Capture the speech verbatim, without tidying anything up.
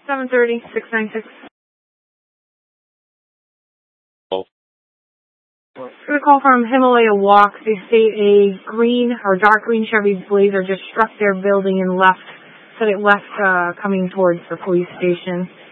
seven thirty, six ninety-six. Oh. We call from Himalaya Walk. They state a green or dark green Chevy Blazer just struck their building and left. Said it left uh, coming towards the police station.